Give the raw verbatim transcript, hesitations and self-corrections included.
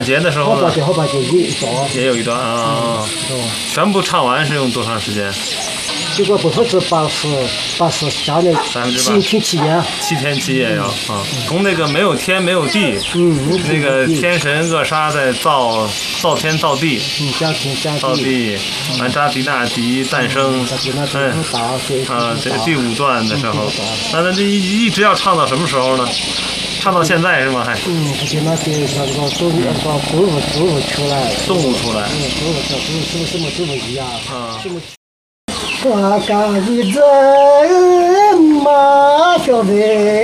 节的时候呢， 后半节后半节也一段， 也有一段啊。 嗯， 全部唱完是用多长时间？ 结果百分之八十八十下来七天七夜。 七天七夜呀啊！从那个没有天没有地， 嗯， 那个天神厄沙在造造天造地， 嗯，加天加造地，完扎迪纳迪诞生，嗯啊，这第五段的时候，那那这一一直要唱到什么时候呢？唱到现在是吗？还？ 嗯，他就那些像这个动物，那个动物动物出来， 动物出来， 嗯，动物叫什么什么什么什么一样啊。 我干一阵马小妹。